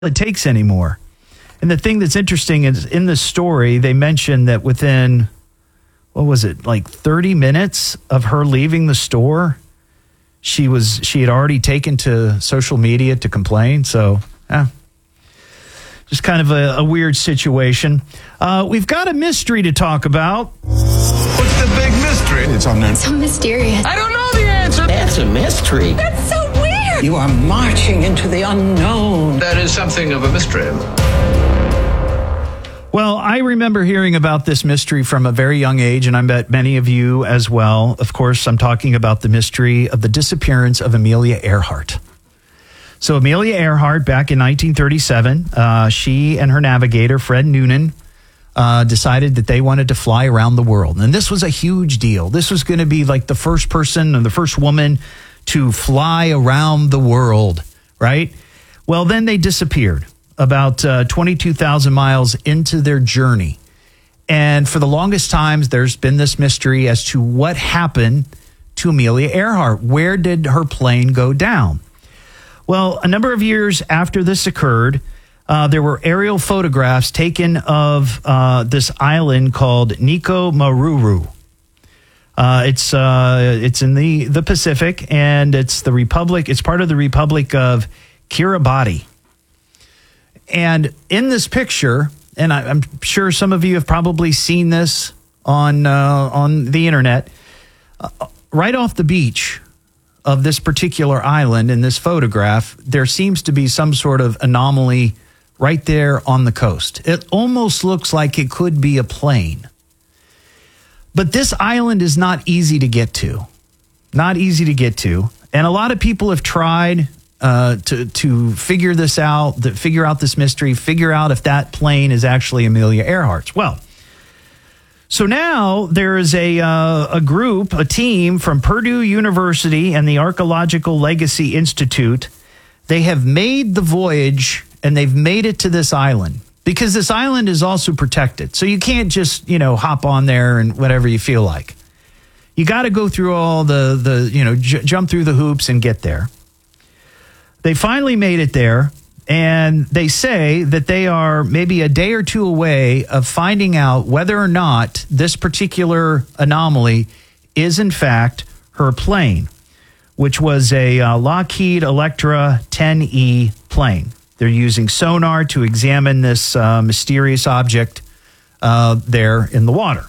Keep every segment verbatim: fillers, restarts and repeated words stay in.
it takes anymore. And the thing that's interesting is in the story, they mentioned that within, what was it, like thirty minutes of her leaving the store, she was she had already taken to social media to complain. So, yeah, just kind of a, a weird situation. Uh, we've got a mystery to talk about. What's the big mystery? It's unknown. So mysterious. I don't know the answer. That's a mystery. That's so weird. You are marching into the unknown. That is something of a mystery. Well, I remember hearing about this mystery from a very young age, and I bet many of you as well. Of course, I'm talking about the mystery of the disappearance of Amelia Earhart. So Amelia Earhart, back in nineteen thirty-seven, uh, she and her navigator, Fred Noonan, uh, decided that they wanted to fly around the world. And this was a huge deal. This was going to be like the first person and the first woman to fly around the world, right? Well, then they disappeared about uh, twenty-two thousand miles into their journey. And for the longest times, there's been this mystery as to what happened to Amelia Earhart. Where did her plane go down? Well, a number of years after this occurred, uh, there were aerial photographs taken of uh, this island called Nico Maruru. Uh, it's uh, it's in the, the Pacific, and it's the Republic. It's part of the Republic of Kiribati. And in this picture, and I, I'm sure some of you have probably seen this on uh, on the internet, uh, right off the beach of this particular island in this photograph, there seems to be some sort of anomaly right there on the coast. It almost looks like it could be a plane. But this island is not easy to get to. Not easy to get to. And a lot of people have tried uh, to, to figure this out, to figure out this mystery, figure out if that plane is actually Amelia Earhart's. Well, so now there is a, uh, a group, a team from Purdue University and the Archaeological Legacy Institute. They have made the voyage, and they've made it to this island. Because this island is also protected. So you can't just, you know, hop on there and whatever you feel like. You got to go through all the, the you know, j- jump through the hoops and get there. They finally made it there, and they say that they are maybe a day or two away of finding out whether or not this particular anomaly is, in fact, her plane, which was a uh, Lockheed Electra ten E plane. They're using sonar to examine this uh, mysterious object uh, there in the water.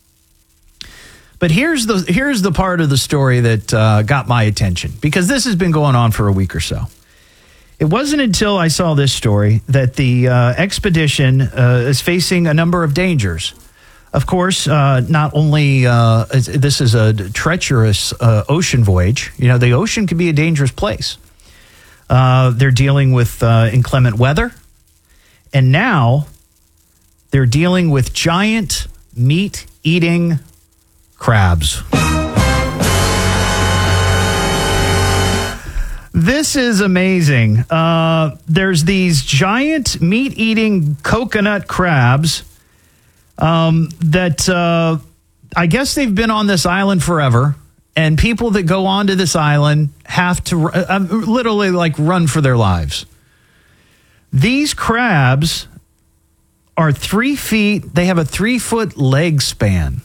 But here's the here's the part of the story that uh, got my attention, because this has been going on for a week or so. It wasn't until I saw this story that the uh, expedition uh, is facing a number of dangers. Of course, uh, not only uh, this is a treacherous uh, ocean voyage. You know, the ocean can be a dangerous place. Uh, they're dealing with uh, inclement weather, and now they're dealing with giant meat-eating crabs. This is amazing. Uh, there's these giant meat-eating coconut crabs um, that uh, I guess they've been on this island forever. And people that go onto this island have to uh, literally like run for their lives. These crabs are three feet. They have a three foot leg span.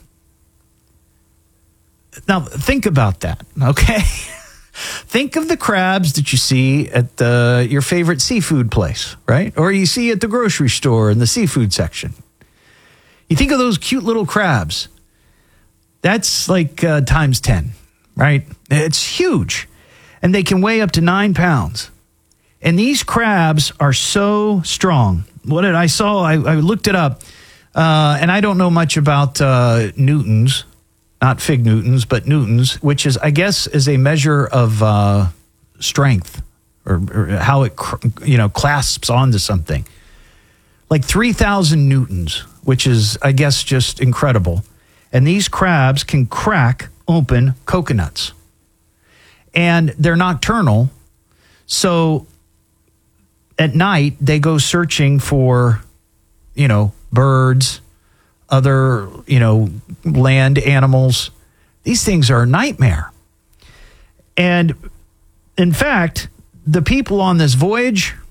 Now, think about that, okay? Think of the crabs that you see at the, your favorite seafood place, right? Or you see at the grocery store in the seafood section. You think of those cute little crabs. That's like uh, times ten. Right? It's huge. And they can weigh up to nine pounds. And these crabs are so strong. What did I saw? I, I looked it up. Uh, and I don't know much about uh, newtons, not fig newtons, but newtons, which is, I guess, is a measure of uh, strength or, or how it, you know, clasps onto something. Like three thousand newtons, which is, I guess, just incredible. And these crabs can crack open coconuts, and they're nocturnal, so at night they go searching for, you know, birds, other, you know, land animals. These things are a nightmare. And in fact, the people on this voyage,